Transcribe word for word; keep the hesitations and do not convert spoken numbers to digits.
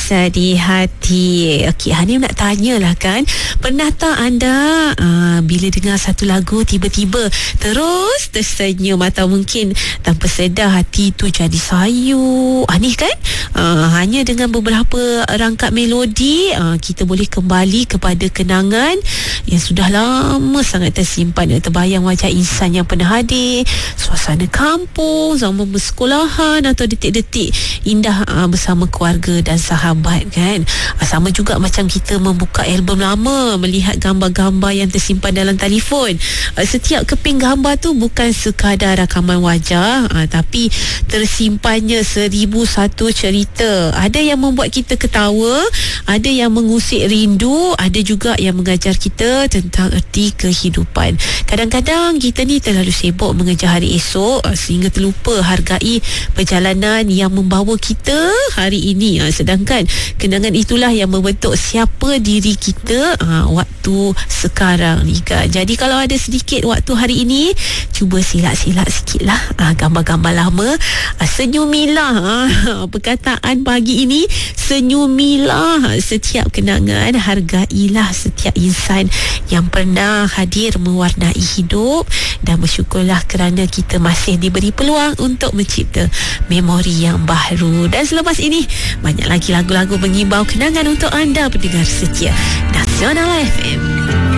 rasa di hati. Okey, Hanim nak tanyalah kan, pernah tak anda uh, bila dengar satu lagu tiba-tiba terus tersenyum, atau mungkin tanpa sedar hati tu jadi sayu? Ah, ni kan uh, hanya dengan beberapa rangkap melodi uh, kita boleh kembali kepada kenangan yang sudah lama sangat tersimpan. Terbayang wajah insan yang pernah hadir, suasana kampung, zaman bersekolahan, atau detik-detik indah uh, bersama keluarga dan sahabat kan. Uh, sama juga macam kita membuka album lama, melihat gambar-gambar yang tersimpan dalam telefon. Uh, setiap keping gambar tu bukan sekadar rakaman wajah, uh, tapi tersimpannya seribu satu cerita. Ada yang membuat kita ketawa, ada yang mengusik rindu, ada juga yang mengajar kita tentang erti kehidupan. Kadang-kadang kita ni terlalu sibuk mengejar hari esok uh, sehingga terlupa hargai perjalanan yang membawa kita hari ini. Uh, sedangkan kenangan itulah yang membentuk siapa diri kita uh, waktu sekarang ni kan. Jadi kalau ada sedikit waktu hari ini, cuba silat-silat sikit lah uh, gambar-gambar lama. uh, Senyumilah uh, perkataan pagi ini, senyumilah setiap kenangan, hargailah setiap insan yang pernah hadir mewarnai hidup, dan bersyukurlah kerana kita masih diberi peluang untuk mencipta memori yang baru. Dan selepas ini banyak lagi lagu-lagu mengimbau kenangan untuk anda pendengar setia Nasional F M.